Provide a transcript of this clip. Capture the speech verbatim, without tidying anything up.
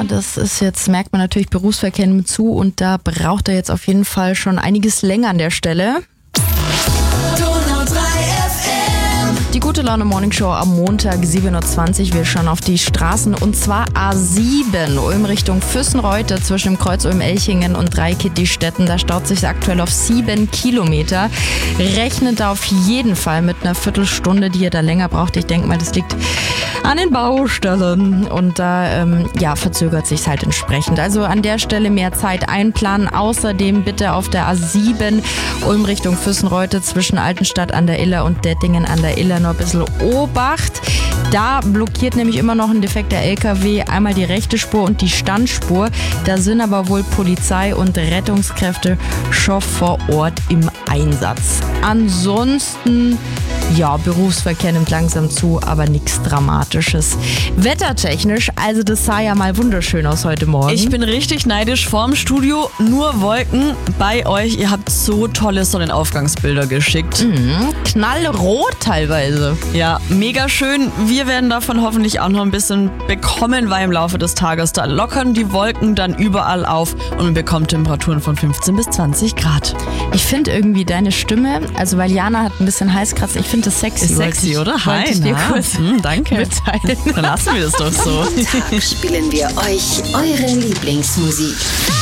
Ja, das ist jetzt, merkt man natürlich, Berufsverkehr nimmt zu und da braucht er jetzt auf jeden Fall schon einiges länger an der Stelle. Die gute Laune Morning Show am Montag sieben Uhr zwanzig. Wir schauen auf die Straßen und zwar A sieben, Ulm Richtung Füssenreute zwischen dem Kreuz Ulm-Elchingen und Dreikitti-Stetten. Da staut sich aktuell auf sieben Kilometer. Rechnet da auf jeden Fall mit einer Viertelstunde, die ihr da länger braucht. Ich denke mal, das liegt an den Baustellen und da ähm, ja, verzögert sich es halt entsprechend. Also an der Stelle mehr Zeit einplanen. Außerdem bitte auf der A sieben Ulm Richtung Füssenreute zwischen Altenstadt an der Iller und Dettingen an der Iller noch ein bisschen Obacht. Da blockiert nämlich immer noch ein defekter L K W einmal die rechte Spur und die Standspur. Da sind aber wohl Polizei und Rettungskräfte schon vor Ort im Einsatz. Ansonsten, ja, Berufsverkehr nimmt langsam zu, aber nichts Dramatisches. Wettertechnisch, also das sah ja mal wunderschön aus heute Morgen. Ich bin richtig neidisch vorm Studio, nur Wolken bei euch. Ihr habt so tolle Sonnenaufgangsbilder geschickt. Mhm, knallrot teilweise. Ja, mega schön. Wir werden davon hoffentlich auch noch ein bisschen bekommen, weil im Laufe des Tages da lockern die Wolken dann überall auf und man bekommt Temperaturen von fünfzehn bis zwanzig Grad. Ich finde irgendwie deine Stimme, also weil Jana hat ein bisschen Heißkratzer, ich finde das sexy. Ist sexy, oder? Wollte ich dir kurz hm, danke. mitteilen. Dann lassen wir das doch so. Jeden Tag spielen wir euch eure Lieblingsmusik.